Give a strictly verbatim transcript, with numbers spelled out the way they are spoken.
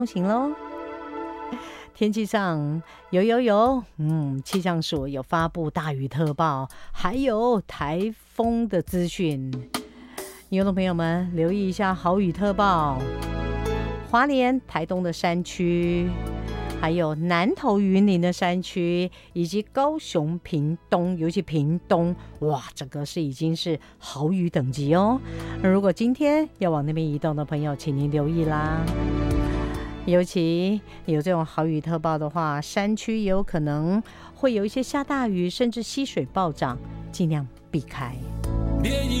通行喽。天气上有有有，嗯，气象署有发布大雨特报，还有台风的资讯。游动朋友们留意一下豪雨特报，花莲、台东的山区，还有南投云林的山区，以及高雄屏东，尤其屏东，哇，整个是已经是豪雨等级哦。如果今天要往那边移动的朋友，请您留意啦。尤其有这种豪雨特报的话，山区也有可能会有一些下大雨，甚至溪水暴涨，尽量避开。